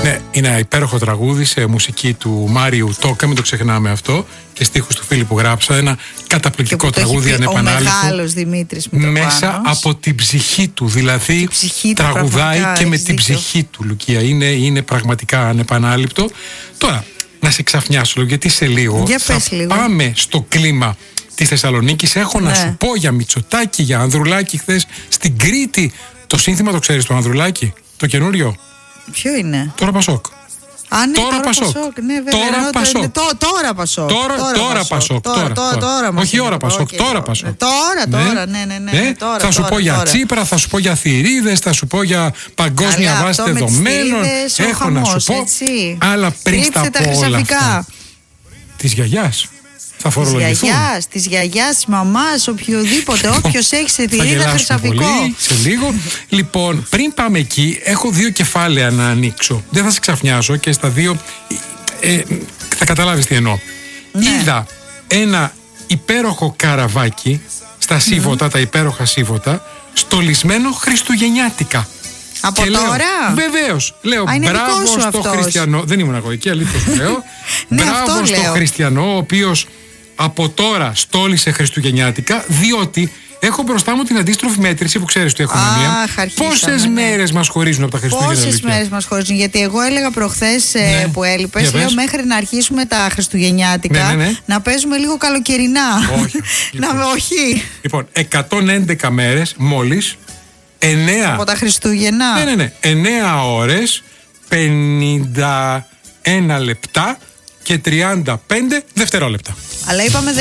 Ναι, είναι ένα υπέροχο τραγούδι σε μουσική του Μάριου Τόκα, μην το ξεχνάμε αυτό, και στίχους του Φίλιππου Γράψα. Ένα καταπληκτικό τραγούδι ανεπανάληπτο. Ο μεγάλος Δημήτρης Μητροπάνος. Μέσα από την ψυχή του, δηλαδή ψυχή του, τραγουδάει και με την ψυχή του, Λουκία. Είναι πραγματικά ανεπανάληπτο. Τώρα, να σε ξαφνιάσω λίγο, γιατί σε λίγο πάμε στο κλίμα της Θεσσαλονίκης. Έχω να σου πω για Μητσοτάκη, για Ανδρουλάκη χθες στην Κρήτη. Το σύνθημα το ξέρεις, το Ανδρουλάκη, το καινούριο? Ποιο είναι? Τώρα Πασόκ. Τώρα Πασόκ. Ναι, βέβαια. Τώρα Πασόκ. Τώρα Πασόκ. Τώρα Πασόκ. Όχι ώρα Πασόκ. Τώρα Πασόκ. Τώρα, ναι. Θα σου πω για Τσίπρα, θα σου πω για θηρίδες, θα σου πω για παγκόσμια βάση δεδομένων. Έχω να σου πω. Αλλά πριν στα πω όλα αυτά, της γιαγιάς θα φορολογηθούν. Της γιαγιάς, της μαμάς, οποιοδήποτε, όποιος έχει σε θηρίδα χρυσαφικό. Σε λίγο. Λοιπόν, πριν πάμε εκεί, έχω 2 κεφάλαια να ανοίξω. Δεν θα σε ξαφνιάσω και στα 2 θα καταλάβεις τι εννοώ. Είδα ένα υπέροχο καραβάκι στα Σίβωτα, τα υπέροχα Σίβωτα, στολισμένο χριστουγεννιάτικα. Από τώρα? Βεβαίως. Λέω μπράβο στο χριστιανό. Δεν ήμουν εγώ εκεί, αλήθεια σου λέω. Μπράβο στο χριστιανό, ο οποίος από τώρα στόλισε χριστουγεννιάτικα, διότι έχω μπροστά μου την αντίστροφη μέτρηση που ξέρεις του έχουμε μία. Πόσες μέρες μας χωρίζουν από τα Χριστούγεννα? Πόσες μέρες μας χωρίζουν? Γιατί εγώ έλεγα προχθές που έλειπες, λέω μέχρι να αρχίσουμε τα χριστουγεννιάτικα να παίζουμε λίγο καλοκαιρινά. Όχι. Λοιπόν, 111 μέρες μόλις. 9 από τα Χριστούγεννα. 9 ώρες, 51 λεπτά και 35 δευτερόλεπτα. Αλλά είπαμε